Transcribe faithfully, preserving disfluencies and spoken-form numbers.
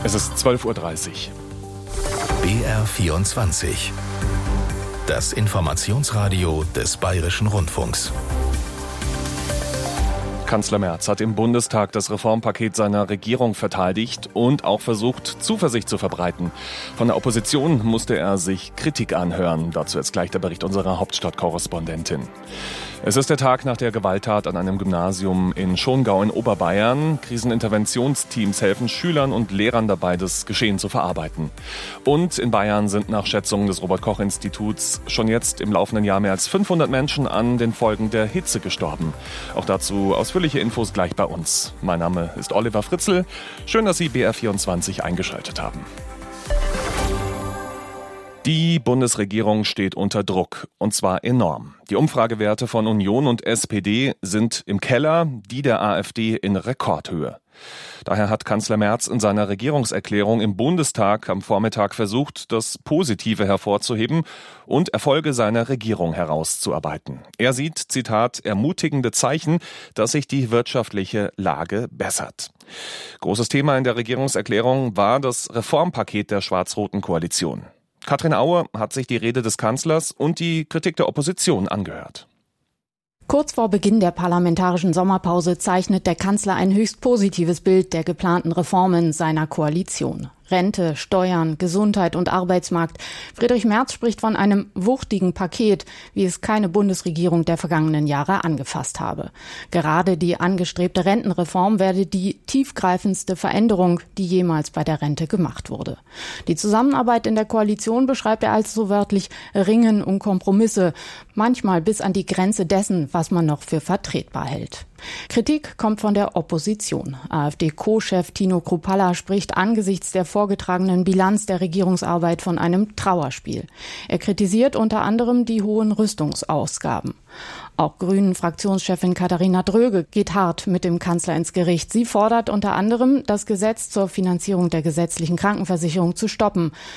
Es ist zwölf Uhr dreißig. B R vierundzwanzig. Das Informationsradio des Bayerischen Rundfunks. Kanzler Merz hat im Bundestag das Reformpaket seiner Regierung verteidigt und auch versucht, Zuversicht zu verbreiten. Von der Opposition musste er sich Kritik anhören. Dazu jetzt gleich der Bericht unserer Hauptstadtkorrespondentin. Es ist der Tag nach der Gewalttat an einem Gymnasium in Schongau in Oberbayern. Kriseninterventionsteams helfen Schülern und Lehrern dabei, das Geschehen zu verarbeiten. Und in Bayern sind nach Schätzungen des Robert-Koch-Instituts schon jetzt im laufenden Jahr mehr als fünfhundert Menschen an den Folgen der Hitze gestorben. Auch dazu ausführliche Infos gleich bei uns. Mein Name ist Oliver Fritzl. Schön, dass Sie B R vierundzwanzig eingeschaltet haben. Die Bundesregierung steht unter Druck, und zwar enorm. Die Umfragewerte von Union und S P D sind im Keller, die der AfD in Rekordhöhe. Daher hat Kanzler Merz in seiner Regierungserklärung im Bundestag am Vormittag versucht, das Positive hervorzuheben und Erfolge seiner Regierung herauszuarbeiten. Er sieht, Zitat, ermutigende Zeichen, dass sich die wirtschaftliche Lage bessert. Großes Thema in der Regierungserklärung war das Reformpaket der schwarz-roten Koalition. Katrin Aue hat sich die Rede des Kanzlers und die Kritik der Opposition angehört. Kurz vor Beginn der parlamentarischen Sommerpause zeichnet der Kanzler ein höchst positives Bild der geplanten Reformen seiner Koalition. Rente, Steuern, Gesundheit und Arbeitsmarkt. Friedrich Merz spricht von einem wuchtigen Paket, wie es keine Bundesregierung der vergangenen Jahre angefasst habe. Gerade die angestrebte Rentenreform werde die tiefgreifendste Veränderung, die jemals bei der Rente gemacht wurde. Die Zusammenarbeit in der Koalition beschreibt er als so wörtlich Ringen um Kompromisse, manchmal bis an die Grenze dessen, was man noch für vertretbar hält. Kritik kommt von der Opposition. AfD-Co-Chef Tino Kruppalla spricht angesichts der vorgetragenen Bilanz der Regierungsarbeit von einem Trauerspiel. Er kritisiert unter anderem die hohen Rüstungsausgaben. Auch Grünen-Fraktionschefin Katharina Dröge geht hart mit dem Kanzler ins Gericht. Sie fordert unter anderem, das Gesetz zur Finanzierung der gesetzlichen Krankenversicherung zu stoppen.